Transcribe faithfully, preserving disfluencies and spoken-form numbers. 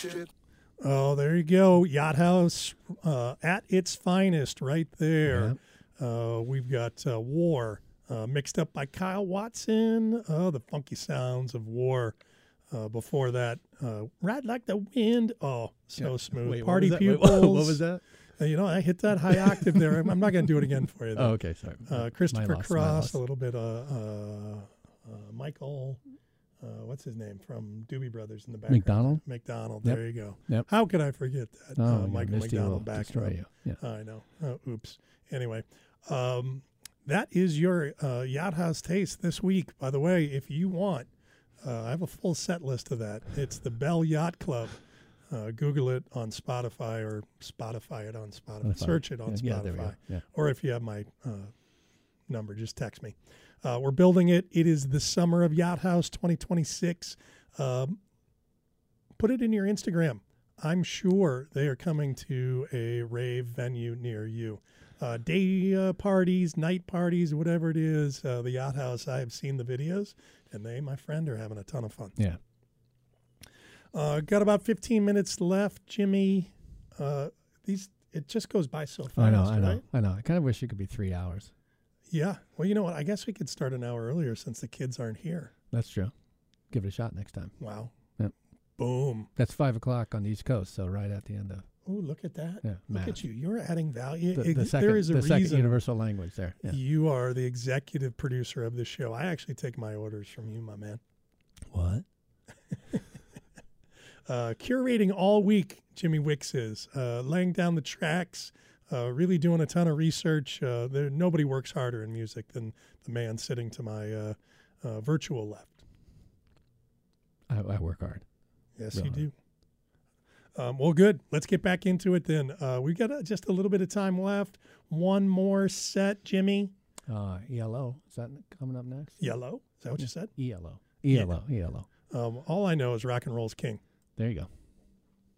shit. Oh, there you go. Yacht House uh, at its finest right there. Uh, we've got uh, War uh, mixed up by Kyle Watson. Oh, the funky sounds of War. Uh, before that, uh, Ride Like the Wind. Oh, so Yeah. smooth. Wait, what Party was that? Wait, Pupils. what- what was that? Uh, you know, I hit that high octave there. I'm, I'm not going to do it again for you, though. Oh, okay, sorry. Uh, My Christopher loss, my Cross, loss. a little bit of uh, uh, Michael, uh, what's his name, from Doobie Brothers in the background. McDonald? McDonald, Yep. there you go. Yep. How could I forget that? Oh, uh, yeah, Michael Misty will McDonald back destroy up. you. Yeah. I know. Oh, oops. Anyway, um, that is your uh, Yacht House taste this week. By the way, if you want, uh, I have a full set list of that. It's the Bell Yacht Club. Uh, Google it on Spotify or Spotify it on Spotify. Spotify. Search it on Yeah, yeah, there we Spotify. go. Yeah. Or if you have my uh, number, just text me. Uh, we're building it. It is the summer of Yacht House twenty twenty-six. Um, put it in your Instagram. I'm sure they are coming to a rave venue near you. Uh, day uh, parties, night parties, whatever it is, uh, the Yacht House, I have seen the videos, and they, my friend, are having a ton of fun. Yeah. Uh, got about fifteen minutes left, Jimmy. Uh, these it just goes by so fast. I know, I know, right? I know. I kind of wish it could be three hours. Yeah. Well, you know what? I guess we could start an hour earlier since the kids aren't here. That's true. Give it a shot next time. Wow. Yep. Boom. That's five o'clock on the East Coast, so right at the end of. Oh, look at that. Yeah, look math. at you. You're adding value. The, It- the second, there is a the second reason universal language there. Yeah. you are the executive producer of the show. I actually take my orders from you, my man. What? Uh, curating all week, Jimmy Wicks is uh, laying down the tracks, uh, really doing a ton of research. Uh, there, nobody works harder in music than the man sitting to my uh, uh, virtual left. I, I work hard. Yes, Real you hard. do. Um, well, good. Let's get back into it then. Uh, we've got uh, just a little bit of time left. One more set, Jimmy. Uh, E L O. Is that coming up next? Yellow. Is that what you said? E L O. E L O. E L O. Um, all I know is rock and roll's king. There you go.